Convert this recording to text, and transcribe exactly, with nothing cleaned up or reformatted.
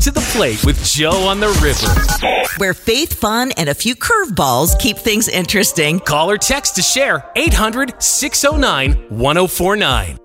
to the plate with Joe on the River. Where faith, fun, and a few curveballs keep things interesting. Call or text to share eight hundred, six oh nine, one oh four nine.